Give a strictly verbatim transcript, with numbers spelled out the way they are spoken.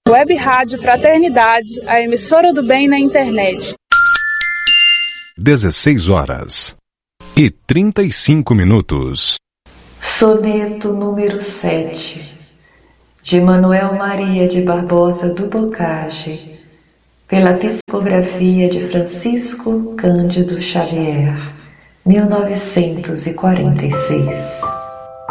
Web Rádio Fraternidade, a emissora do bem na internet. dezesseis horas e trinta e cinco minutos. Soneto número sete, de Manuel Maria de Barbosa do Bocage, pela psicografia de Francisco Cândido Xavier, mil novecentos e quarenta e seis.